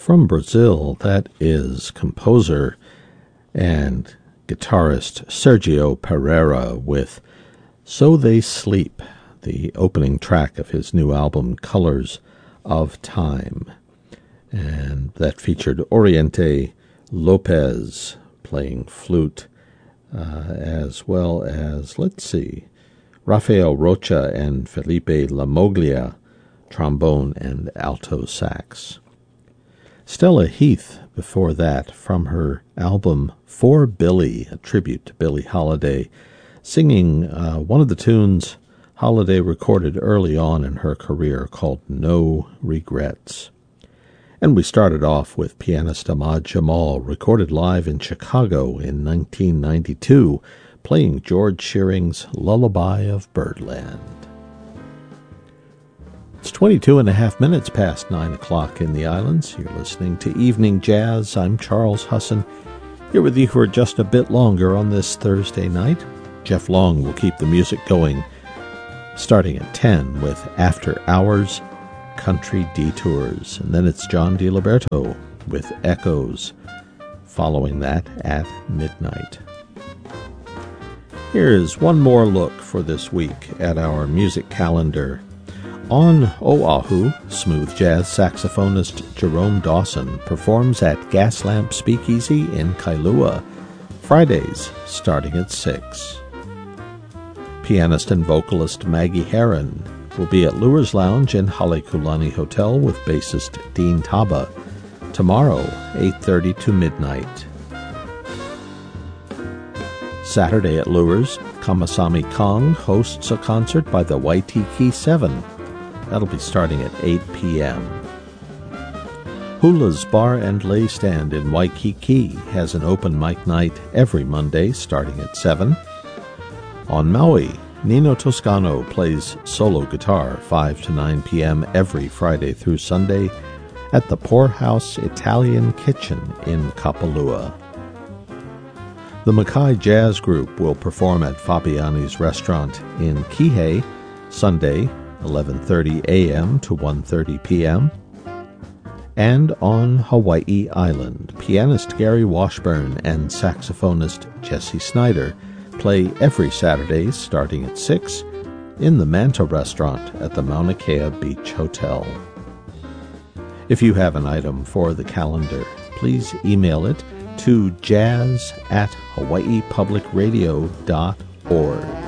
From Brazil, that is composer and guitarist Sergio Pereira with So They Sleep, the opening track of his new album Colors of Time. And that featured Oriente Lopez playing flute, as well as, Rafael Rocha and Felipe Lamoglia, trombone and alto sax. Stella Heath before that, from her album For Billie, a tribute to Billie Holiday, singing one of the tunes Holiday recorded early on in her career called No Regrets. And we started off with pianist Ahmad Jamal, recorded live in Chicago in 1992, playing George Shearing's Lullaby of Birdland. It's 22 and a half minutes past 9 o'clock in the islands. You're listening to Evening Jazz. I'm Charles Husson, here with you for just a bit longer on this Thursday night. Jeff Long will keep the music going, starting at 10 with After Hours Country Detours. And then it's John DiLiberto with Echoes, following that at midnight. Here's one more look for this week at our music calendar. On Oahu, smooth jazz saxophonist Jerome Dawson performs at Gaslamp Speakeasy in Kailua, Fridays starting at 6. Pianist and vocalist Maggie Herron will be at Lures Lounge in Halekulani Hotel with bassist Dean Taba tomorrow, 8:30 to midnight. Saturday at Lures, Kamasami Kong hosts a concert by the Waitiki 7. That'll be starting at 8 p.m. Hula's Bar and Lay Stand in Waikiki has an open mic night every Monday starting at 7. On Maui, Nino Toscano plays solo guitar 5 to 9 p.m. every Friday through Sunday at the Poorhouse Italian Kitchen in Kapalua. The Mackay Jazz Group will perform at Fabiani's Restaurant in Kihei Sunday, 11:30 a.m. to 1:30 p.m. And on Hawaii Island, pianist Gary Washburn and saxophonist Jesse Snyder play every Saturday starting at 6 in the Manta Restaurant at the Mauna Kea Beach Hotel. If you have an item for the calendar, please email it to jazz@hawaiipublicradio.org.